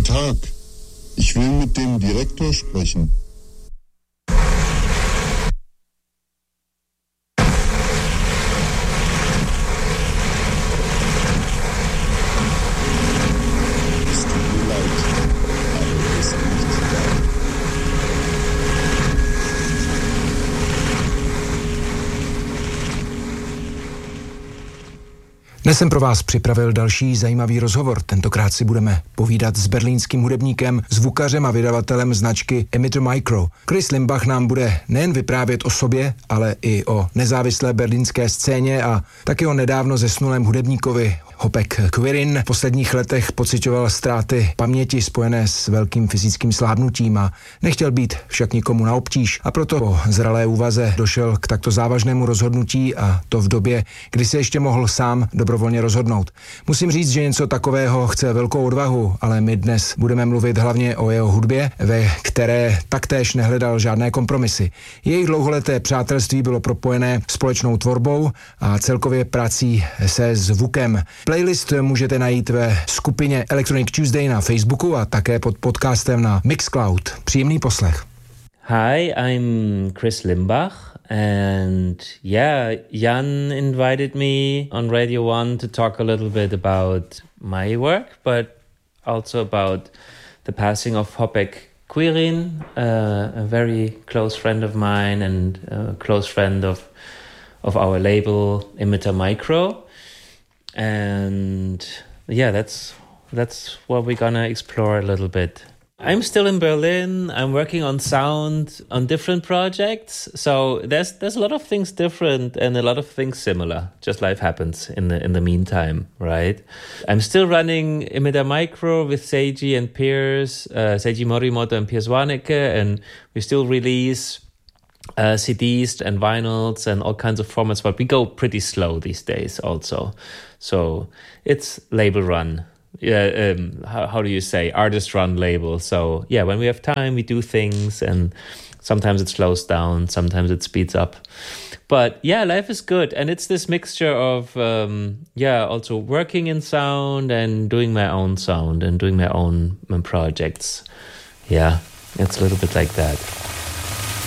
Tag. Ich will mit dem Direktor sprechen. Es tut mir leid, aber er ist nicht da. Dnes jsem pro vás připravil další zajímavý rozhovor. Tentokrát si budeme povídat s berlínským hudebníkem, zvukařem a vydavatelem značky Emitter Micro. Chris Limbach nám bude nejen vyprávět o sobě, ale i o nezávislé berlínské scéně a taky o nedávno zesnulém hudebníkovi Hopek Quirin. V posledních letech pociťoval ztráty paměti spojené s velkým fyzickým slábnutím a nechtěl být však nikomu na obtíž a proto po zralé úvaze došel k takto závažnému rozhodnutí a to v době, kdy se ještě mohl sám dobrovolně rozhodnout. Musím říct, že něco takového chce velkou odvahu, ale my dnes budeme mluvit hlavně o jeho hudbě, ve které taktéž nehledal žádné kompromisy. Jejich dlouholeté přátelství bylo propojené společnou tvorbou a celkově prací se zvukem. Playlist můžete najít ve skupině Electronic Tuesday na Facebooku a také pod podcastem na Mixcloud. Příjemný poslech. Hi, I'm Chris Limbach, and Jan invited me on Radio 1 to talk a little bit about my work, but also about the passing of Hopek Quirin, a very close friend of mine and a close friend of our label Emitter Micro. And that's what we're gonna explore a little bit. I'm still in Berlin. I'm working on sound on different projects. So there's a lot of things different and a lot of things similar. Just life happens in the meantime, right? I'm still running Emitter Micro with Seiji and Piers, Seiji Morimoto and Piers Warnecke, and we still release CDs and vinyls and all kinds of formats, but we go pretty slow these days also. So it's label run. How do you say? Artist run label. So yeah, when we have time, we do things, and sometimes it slows down, sometimes it speeds up. But yeah, life is good. And it's this mixture of, also working in sound and doing my own sound and doing my own projects. Yeah, it's a little bit like that.